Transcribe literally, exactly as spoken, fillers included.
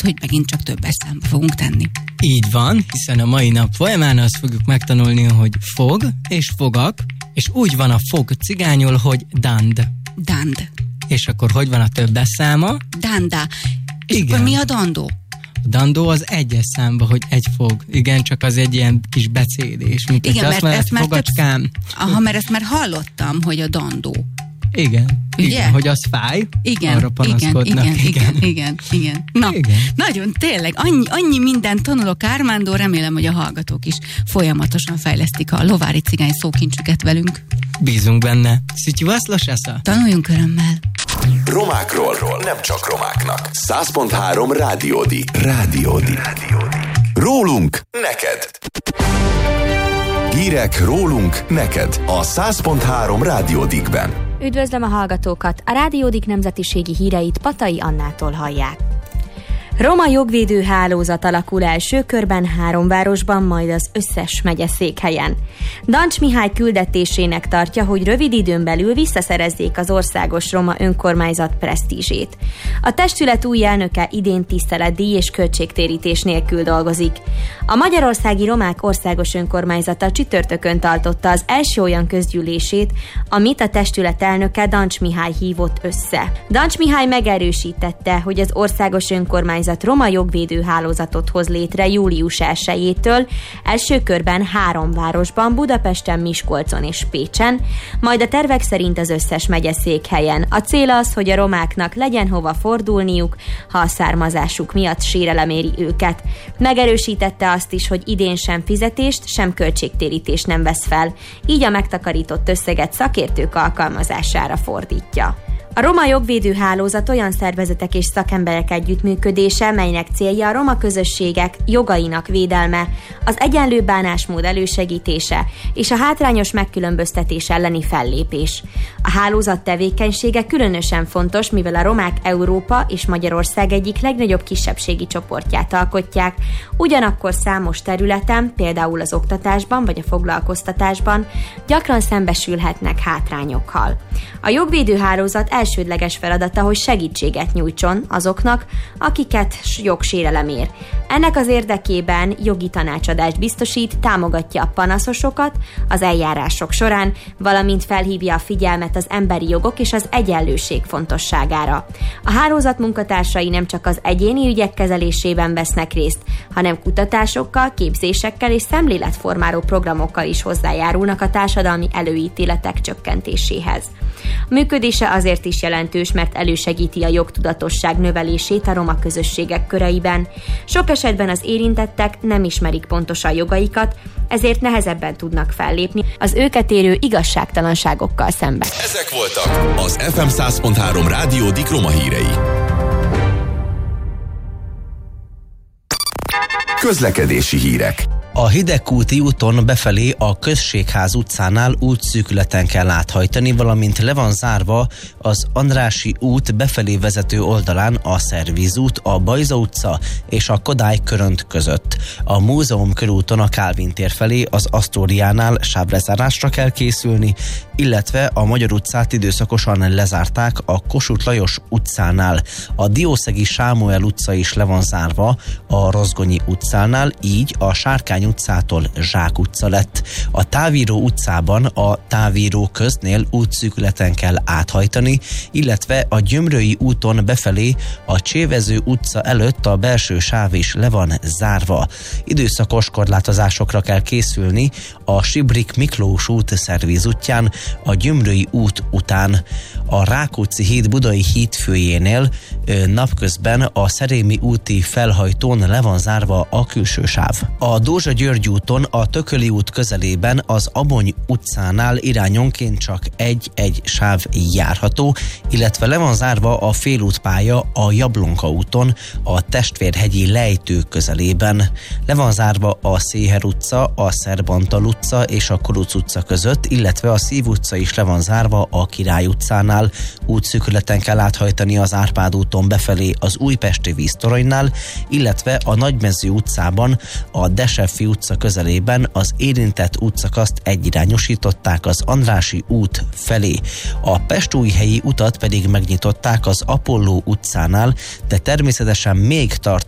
lehet, hogy megint csak többes számba fogunk tenni. Így van, hiszen a mai nap folyamán azt fogjuk megtanulni, hogy fog és fogak, és úgy van a fog cigányul, hogy dand. Dand. És akkor hogy van a többes száma? Danda. És Igen. akkor mi a dandó? A dandó az egyes számba, hogy egy fog. Igen, csak az egy ilyen kis becédés. Mint Igen, azt mert ezt már fogacskám. több... Aha, mert ezt már hallottam, hogy a dandó. Igen, Ugye? igen, hogy az fáj, Igen, arra panaszkodnak. igen, igen, igen, igen, igen. Na, igen. Nagyon, tényleg, annyi, annyi mindent tanulok, Ármándó, remélem, hogy a hallgatók is folyamatosan fejlesztik a lovári cigány szókincsüket velünk. Bízunk benne. Szütyű aszlos esza? Tanuljunk örömmel. Romákról, nem csak romáknak. száz pont három Rádiódi. Rádiódi. Rólunk neked. Hírek rólunk neked a száz pont három Rádiódikben. Üdvözlöm a hallgatókat! A Rádiódik nemzetiségi híreit Patai Annától hallják. Roma jogvédő hálózat alakul első körben három városban, majd az összes megyeszékhelyen. Dancs Mihály küldetésének tartja, hogy rövid időn belül visszaszerezzék az országos roma önkormányzat presztízsét. A testület új elnöke idén tiszteletdíj és költségtérítés nélkül dolgozik. A Magyarországi Romák Országos Önkormányzata csütörtökön tartotta az első olyan közgyűlését, amit a testület elnöke Dancs Mihály hívott össze. Dancs Mihály megerősítette, hogy az országos önkormányzat roma jogvédő hálózatot hoz létre július elsejétől, első körben három városban, Budapesten, Miskolcon és Pécsen, majd a tervek szerint az összes megyeszékhelyen. A cél az, hogy a romáknak legyen hova fordulniuk, ha a származásuk miatt sérelem éri őket. Megerősítette azt is, hogy idén sem fizetést, sem költségtérítést nem vesz fel, így a megtakarított összeget szakértők alkalmazására fordítja. A Roma Jogvédő Hálózat olyan szervezetek és szakemberek együttműködése, melynek célja a roma közösségek jogainak védelme, az egyenlő bánásmód elősegítése és a hátrányos megkülönböztetés elleni fellépés. A hálózat tevékenysége különösen fontos, mivel a romák Európa és Magyarország egyik legnagyobb kisebbségi csoportját alkotják, ugyanakkor számos területen, például az oktatásban vagy a foglalkoztatásban gyakran szembesülhetnek hátrányokkal. A jogvédő hálózat elsődleges feladata, hogy segítséget nyújtson azoknak, akiket jogsérelem ér. Ennek az érdekében jogi tanácsadást biztosít, támogatja a panaszosokat az eljárások során, valamint felhívja a figyelmet az emberi jogok és az egyenlőség fontosságára. A hálózat munkatársai nem csak az egyéni ügyek kezelésében vesznek részt, hanem kutatásokkal, képzésekkel és szemléletformáló programokkal is hozzájárulnak a társadalmi előítéletek csökkentéséhez. A működése azért is jelentős, mert elősegíti a jogtudatosság növelését a roma közösségek köreiben. Sok esetben az érintettek nem ismerik pontosan jogaikat, ezért nehezebben tudnak fellépni az őket érő igazságtalanságokkal szemben. Ezek voltak az ef em száz pont három Rádiódik roma hírei. Közlekedési hírek. A Hidegkúti úton befelé a Községház utcánál útszűkületen kell áthajtani, valamint le van zárva az Andrássy út befelé vezető oldalán a Szervíz út, a Bajza utca és a Kodály körönt között. A Múzeum körúton a Kálvin tér felé az Asztóriánál sávlezárásra kell készülni, illetve a Magyar utcát időszakosan lezárták a Kossuth Lajos utcánál. A Diószegi Sámuel utca is le van zárva a Rozgonyi utcánál, így a Sárkány utcától Zsák utca lett. A Távíró utcában a Távíró köznél útszűkületen kell áthajtani, illetve a Gyömrői úton befelé a Csévező utca előtt a belső sáv is le van zárva. Időszakos korlátozásokra kell készülni a Sibrik Miklós út Szervíz útján, a Gyömrői út után. A Rákóczi híd Budai hídfőjénél napközben a Szerémi úti felhajtón le van zárva a külső sáv. A Dózsa-György úton a Tököli út közelében az Abony utcánál irányonként csak egy-egy sáv járható, illetve le van zárva a félútpálya a Jablonka úton a Testvérhegyi lejtő közelében. Le van zárva a Széher utca, a Szerbantal utca és a Koluc utca között, illetve a Szív utca is le van zárva a Király utcánál. Útszűkületen kell áthajtani az Árpád úton befelé az Újpesti víztoronynál, illetve a Nagymező utcában a Deseffi utca közelében az érintett útszakaszt egyirányosították az Andrássy út felé. A Pestújhelyi utat pedig megnyitották az Apolló utcánál, de természetesen még tart